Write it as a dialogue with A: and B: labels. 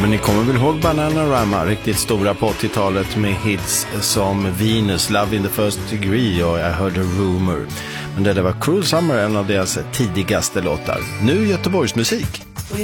A: men ni kommer väl ihåg Bananarama, riktigt stora på 80-talet med hits som Venus, Love in the First Degree och I Heard a Rumor. Men det var Cruel Summer, en av deras tidigaste låtar. Nu Göteborgsmusik.